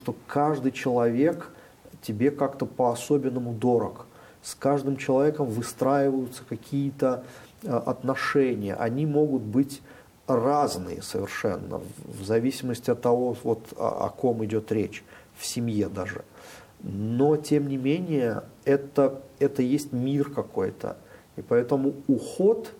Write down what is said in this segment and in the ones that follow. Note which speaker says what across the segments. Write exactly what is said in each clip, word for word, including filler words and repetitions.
Speaker 1: что каждый человек тебе как-то по-особенному дорог. С каждым человеком выстраиваются какие-то отношения. Они могут быть разные совершенно, в зависимости от того, вот, о, о ком идет речь, в семье даже. Но, тем не менее, это, это есть мир какой-то. И поэтому уход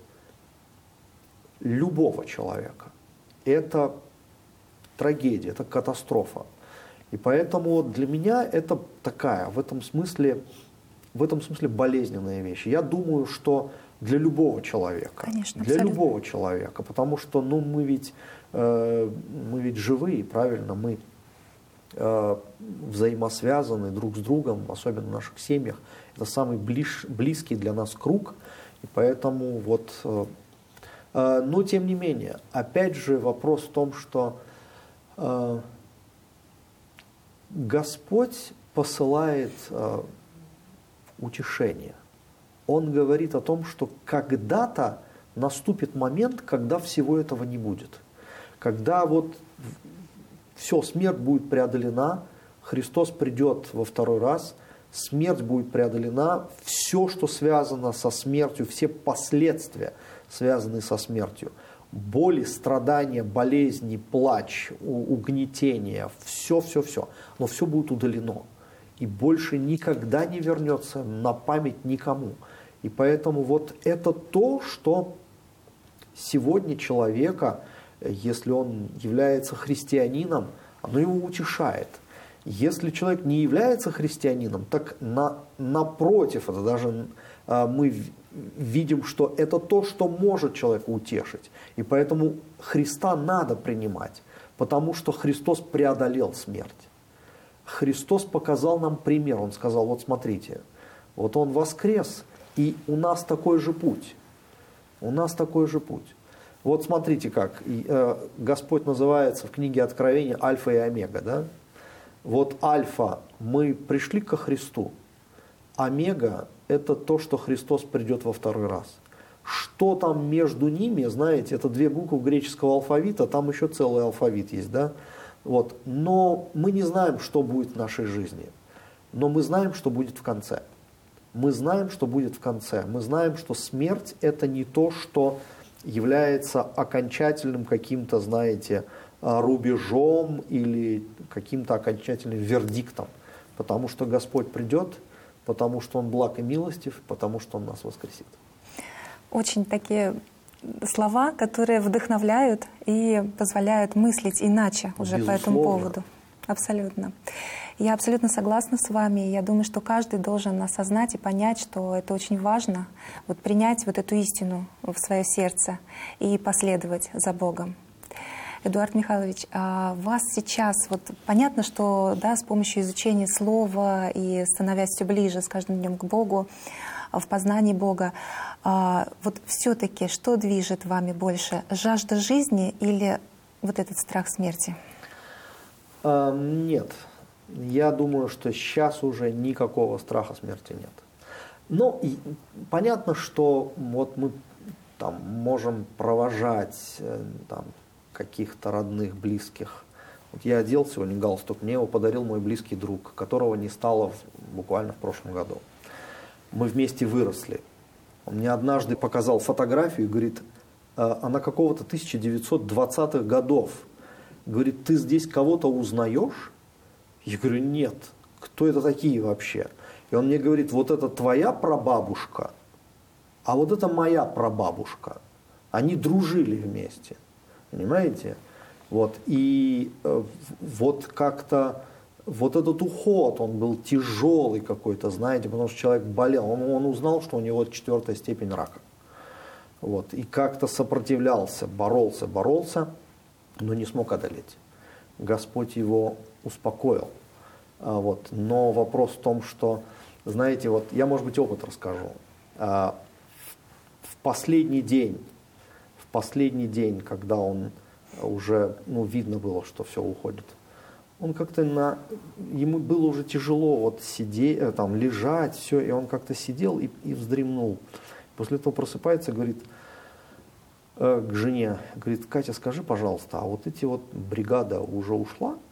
Speaker 1: любого человека – это трагедия, это катастрофа. И поэтому для меня это такая, в этом смысле, в этом смысле болезненная вещь. Я думаю, что для любого человека,
Speaker 2: Конечно,
Speaker 1: для
Speaker 2: абсолютно.
Speaker 1: любого человека, потому что ну, мы, ведь, э, мы ведь живые, правильно, мы э, взаимосвязаны друг с другом, особенно в наших семьях. Это самый ближ, близкий для нас круг, и поэтому вот, э, э, но тем не менее, опять же вопрос в том, что э, Господь посылает э, утешение. Он говорит о том, что когда-то наступит момент, когда всего этого не будет. Когда вот все, смерть будет преодолена, Христос придет во второй раз, смерть будет преодолена, все, что связано со смертью, все последствия, связанные со смертью, боли, страдания, болезни, плач, угнетение, все-все-все, но все будет удалено. И больше никогда не вернется на память никому. И поэтому вот это то, что сегодня человека, если он является христианином, оно его утешает. Если человек не является христианином, так на, напротив, это даже а, мы видим, что это то, что может человека утешить. И поэтому Христа надо принимать, потому что Христос преодолел смерть. Христос показал нам пример. Он сказал, вот смотрите, вот Он воскрес, и у нас такой же путь. У нас такой же путь. Вот смотрите как. Господь называется в книге Откровения Альфа и Омега. Да? Вот Альфа, мы пришли ко Христу. Омега – это то, что Христос придет во второй раз. Что там между ними, знаете, это две буквы греческого алфавита, там еще целый алфавит есть, да? Вот. Но мы не знаем, что будет в нашей жизни. Но мы знаем, что будет в конце. Мы знаем, что будет в конце. Мы знаем, что смерть – это не то, что является окончательным каким-то, знаете, рубежом или каким-то окончательным вердиктом. Потому что Господь придет, потому что Он благ и милостив, потому что Он нас воскресит.
Speaker 2: Очень такие слова, которые вдохновляют и позволяют мыслить иначе уже
Speaker 1: Безусловно.
Speaker 2: По этому поводу. Абсолютно. Я абсолютно согласна с вами. Я думаю, что каждый должен осознать и понять, что это очень важно, вот принять вот эту истину в свое сердце и последовать за Богом. Эдуард Михайлович, а вас сейчас, вот понятно, что да, с помощью изучения слова и становясь все ближе с каждым днем к Богу, в познании Бога, а, вот все-таки что движет вами больше, жажда жизни или вот этот страх смерти?
Speaker 1: А, нет. Я думаю, что сейчас уже никакого страха смерти нет. Но и понятно, что вот мы там можем провожать там, каких-то родных, близких. Вот я одел сегодня галстук, мне его подарил мой близкий друг, которого не стало в, буквально в прошлом году. Мы вместе выросли. Он мне однажды показал фотографию и говорит, она какого-то тысяча девятьсот двадцатых годов. Говорит, ты здесь кого-то узнаешь? Я говорю, нет. Кто это такие вообще? И он мне говорит, вот это твоя прабабушка, а вот это моя прабабушка. Они дружили вместе. Понимаете? Вот. И э, вот как-то вот этот уход, он был тяжелый какой-то, знаете, потому что человек болел. Он, он узнал, что у него четвертая степень рака. Вот. И как-то сопротивлялся, боролся, боролся, но не смог одолеть. Господь его успокоил. А, вот. Но вопрос в том, что, знаете, вот я, может быть, опыт расскажу. А, в, в последний день, в последний день, когда он уже, ну, видно было, что все уходит, он как-то на, ему было уже тяжело вот сидеть, там, лежать, все, и он как-то сидел и, и вздремнул. После этого просыпается, говорит э, к жене, говорит, Катя, скажи, пожалуйста, а вот эти вот бригада уже ушла?